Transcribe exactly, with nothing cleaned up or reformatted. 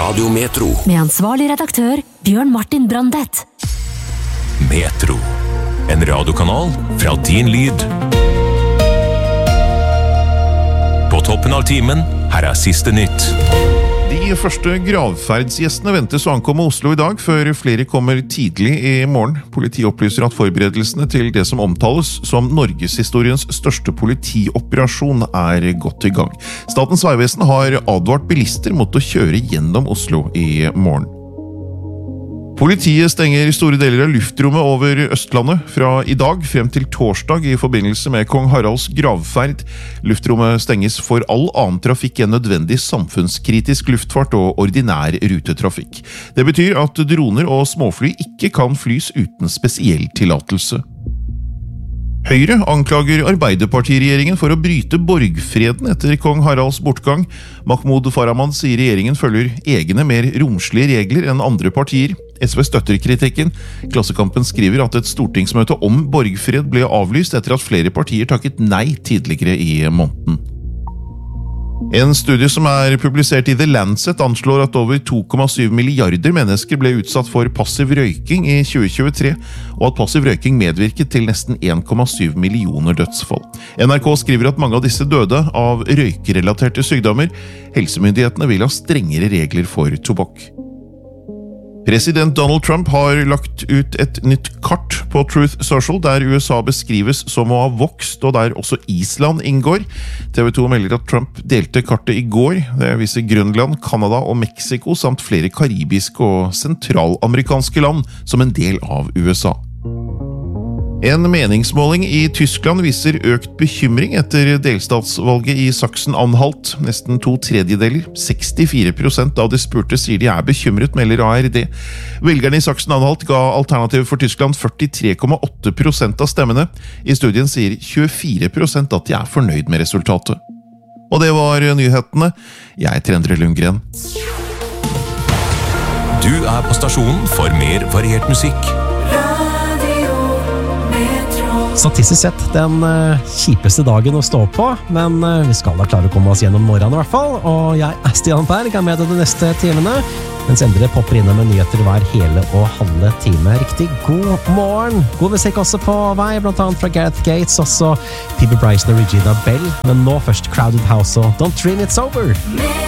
Radio Metro. Med ansvarlig redaktør Bjørn Martin Brandet. Metro. En radiokanal fra din lyd. På toppen av timen, her er siste nytt. De første gravferdsgjestene ventes å ankomme Oslo i dag, før flere kommer tidlig i morgen. Politiet opplyser at forberedelsene til det som omtales som Norgeshistoriens største politioperasjon er godt i gang. Statens vegvesen har advart bilister mot å kjøre gjennom Oslo i morgen. Politiet stenger store deler av luftrommet over Østlandet fra i dag frem til torsdag i forbindelse med Kong Haralds gravferd. Luftrommet stenges for all annen trafikk enn nødvendig samfunnskritisk luftfart og ordinær rutetrafikk. Det betyr at droner og småfly ikke kan flys uten spesiell tillatelse. Høyre anklager Arbeiderpartiregjeringen for å bryte borgfreden etter Kong Haralds bortgang. Mahmoud Farahmand sier regjeringen følger egne mer romslige regler enn andre partier. S V støtter kritikken. Klassekampen skriver at et stortingsmøte om borgfred ble avlyst etter at flere partier takket nei tidligere i måneden. En studie som er publisert i The Lancet anslår at over to komma syv milliarder mennesker ble utsatt for passiv røyking i tjue tjuetre, og at passiv røyking medvirket til nesten en komma syv millioner dødsfall. N R K skriver at mange av disse døde av røykerelaterte sykdommer. Helsemyndighetene vil ha strengere regler for tobakk. President Donald Trump har lagt ut et nytt kart på Truth Social, der U S A beskrives som å ha vokst, og der også Island inngår. T V to melder at Trump delte kartet i går. Det viser Grønland, Kanada og Mexico, samt flere karibiske og sentralamerikanske land som en del av U S A. En meningsmåling i Tyskland viser økt bekymring etter delstatsvalget i Sachsen-Anhalt. Nesten to tredjedeler, sekstifire prosent av de spurte sier de er bekymret, melder A R D. Velgerne i Sachsen-Anhalt ga alternativet for Tyskland førtitre komma åtte prosent av stemmene. I studien sier tjuefire prosent at de er fornøyd med resultatet. Og det var nyhetene. Jeg heter Endre Lundgren. Du er på stasjonen for mer variert musikk. Statistisk sett den uh, kjipeste dagen å stå på, men uh, vi skal da klare å komme oss gjennom morgenen i hvert fall, og jeg er Stian Berg, er med deg de neste timene, mens Endre popper inne med nyheter hver hele og halve time. Riktig god morgen! God musikk også på vei, blant annet fra Gareth Gates, også Phoebe Bryson og Regina Bell, men nå først Crowded House og Don't Dream It's Over.